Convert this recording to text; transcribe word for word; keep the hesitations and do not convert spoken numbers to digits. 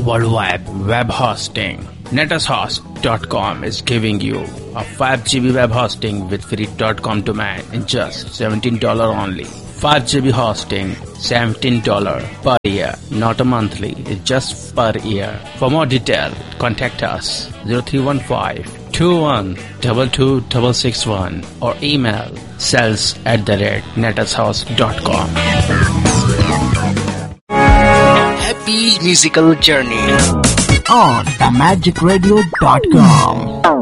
worldwide web hosting. netushost dot com is giving you a five gigabyte web hosting with free .com domain in just seventeen dollars only. five gigabyte hosting, seventeen dollars per year, not a monthly, it's just per year. For more detail, contact us zero three one five, two one two two six six one or email sales at the rate netushost dot com. Happy musical journey on the magic radio dot com.